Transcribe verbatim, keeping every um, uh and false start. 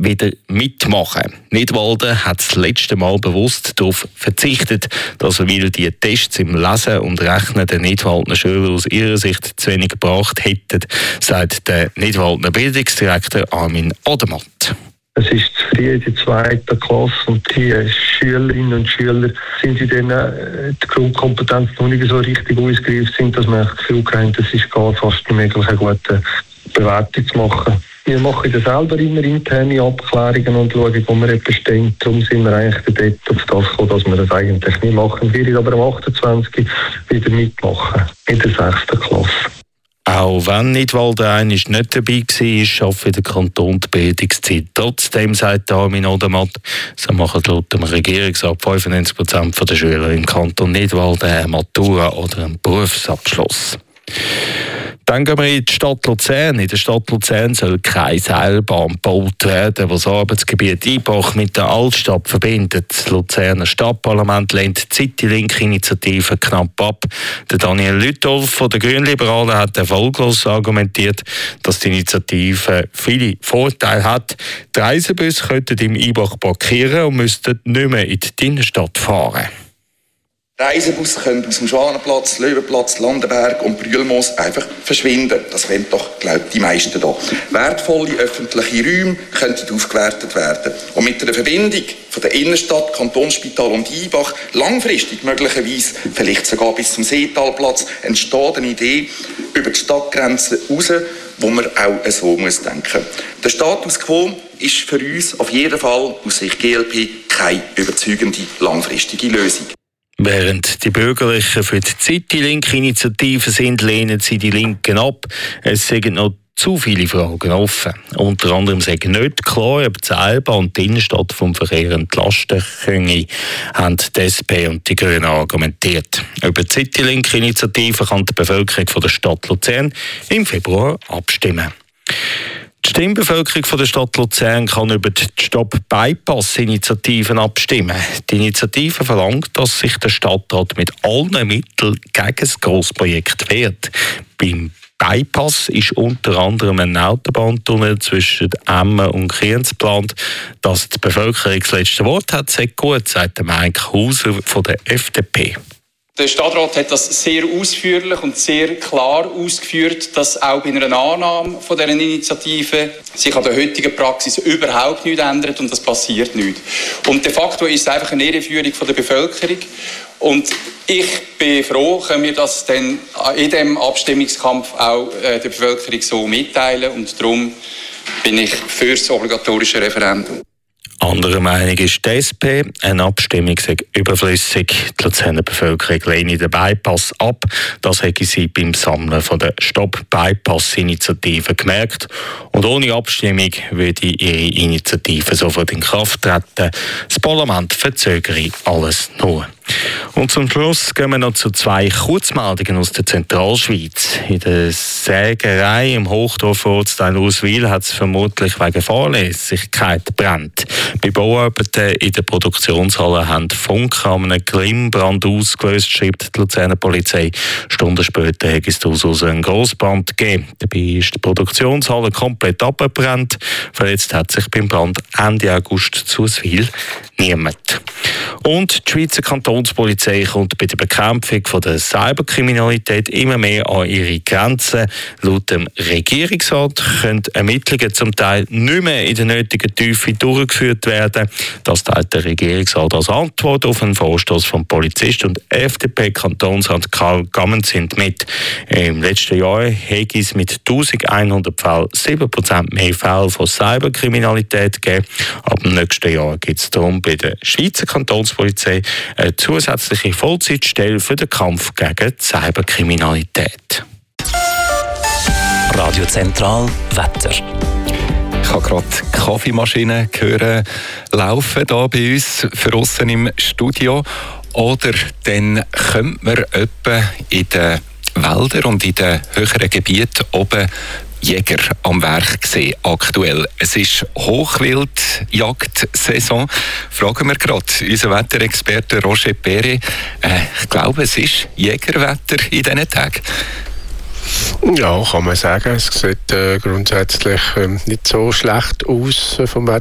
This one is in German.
wieder mitmachen. Nidwalden hat das letzte Mal bewusst darauf verzichtet, dass er wieder die Tests im Lesen und Rechnen der Nidwaldner Schüler aus ihrer Sicht zu wenig gebracht hätten, sagt der Nidwaldner Bildungsdirektor Armin Odermatt. Es ist zu früh in der zweiten Klasse und die Schülerinnen und Schüler sind in denen äh, die Grundkompetenz noch nicht so richtig ausgereift sind, dass man das Gefühl hat, es ist gar fast nicht möglich, eine gute Bewertung zu machen. Wir machen da selber immer interne Abklärungen und schauen, wo wir etwas stehen. Darum sind wir eigentlich dort auf das gekommen, dass wir das eigentlich nicht machen. Wir aber am achtundzwanzigsten wieder mitmachen, in der sechsten Klasse. Auch wenn Nidwalden einmal nicht dabei war, schafft der Kanton die Bildungszeit. Trotzdem, sagt Armin Odermatt, so machen laut dem Regierungsrat fünfundneunzig Prozent der Schüler im Kanton Nidwalden eine Matura oder einen Berufsabschluss. Dann gehen wir in die Stadt Luzern. In der Stadt Luzern soll keine Seilbahn gebaut werden, die das Arbeitsgebiet Ibach mit der Altstadt verbindet. Das Luzerner Stadtparlament lehnt die Citylink-Initiative knapp ab. Der Daniel Lütolf von den Grünliberalen hat erfolglos argumentiert, dass die Initiative viele Vorteile hat. Die Reisebusse könnten im Ibach parkieren und müssten nicht mehr in die Innenstadt fahren. Reisebus können aus dem Schwanenplatz, Löwenplatz, Landenberg und Brühlmoos einfach verschwinden. Das wollen doch, glaube ich, die meisten hier. Wertvolle öffentliche Räume könnten aufgewertet werden. Und mit einer Verbindung von der Innenstadt, Kantonsspital und Ibach, langfristig möglicherweise, vielleicht sogar bis zum Seetalplatz, entsteht eine Idee über die Stadtgrenzen raus, wo man auch so muss denken. Der Status quo ist für uns auf jeden Fall aus Sicht G L P keine überzeugende langfristige Lösung. Während die Bürgerlichen für die Citylink-Initiative sind, lehnen sie die Linken ab. Es sind noch zu viele Fragen offen. Unter anderem sagen nicht klar, ob die Seilbahn und die Innenstadt vom Verkehr entlasten können, haben die S P und die Grünen argumentiert. Über die Citylink-Initiative kann die Bevölkerung von der Stadt Luzern im Februar abstimmen. Die Stimmbevölkerung von der Stadt Luzern kann über die Stop-Bypass-Initiativen abstimmen. Die Initiative verlangt, dass sich der Stadtrat mit allen Mitteln gegen das Grossprojekt wehrt. Beim Bypass ist unter anderem ein Autobahntunnel zwischen Emmen und Kriens geplant. Dass die Bevölkerung das letzte Wort hat, sehr gut, sagt Mike Hauser von der F D P. Der Stadtrat hat das sehr ausführlich und sehr klar ausgeführt, dass auch bei einer Annahme von dieser Initiative sich an der heutigen Praxis überhaupt nichts ändert und das passiert nicht. Und de facto ist es einfach eine Irreführung von der Bevölkerung. Und ich bin froh, können wir das dann in diesem Abstimmungskampf auch der Bevölkerung so mitteilen. Und darum bin ich für das obligatorische Referendum. Andere Meinung ist die S P. Eine Abstimmung sei überflüssig. Die Luzerner Bevölkerung lehne den Bypass ab. Das hätte sie beim Sammeln von der Stop-Bypass-Initiative gemerkt. Und ohne Abstimmung würde ihre Initiative sofort in Kraft treten. Das Parlament verzögere alles nur. Und zum Schluss gehen wir noch zu zwei Kurzmeldungen aus der Zentralschweiz. In der Sägerei im Hochdorf-Ortsteil Auswil hat es vermutlich wegen Fahrlässigkeit gebrannt. Bei Bauarbeiten in der Produktionshalle haben Funken an einem Glimmbrand ausgelöst, schreibt die Luzerner Polizei. Stunden später hat es daraus einen Grossbrand gegeben. Dabei ist die Produktionshalle komplett abgebrannt. Verletzt hat sich beim Brand Ende August zu Auswil niemand. Und die Schweizer Kantonspolizei kommt bei der Bekämpfung von der Cyberkriminalität immer mehr an ihre Grenzen. Laut dem Regierungsrat können Ermittlungen zum Teil nicht mehr in der nötigen Tiefe durchgeführt werden. Das teilt der Regierungsrat als Antwort auf einen Vorstoß vom Polizist und F D P-Kantonsrat Karl Gammenzind mit. Im letzten Jahr hat es mit eintausendeinhundert Fällen sieben Prozent mehr Fälle von Cyberkriminalität gegeben. Ab dem nächsten Jahr gibt es darum bei der Schweizer Kantonspolizei eine zusätzliche Vollzeitstelle für den Kampf gegen die Cyberkriminalität. Radio Zentral Wetter. Ich habe gerade die Kaffeemaschine hören laufen hier bei uns draussen im Studio. Oder dann könnte man etwa in den Wäldern und in den höheren Gebieten oben Jäger am Werk sehen aktuell. Es ist Hochwildjagdsaison. Fragen wir gerade unseren Wetterexperten Roger Perret. Äh, ich glaube, es ist Jägerwetter in diesen Tagen. Ja, kann man sagen. Es sieht äh, grundsätzlich äh, nicht so schlecht aus äh, vom Wetter.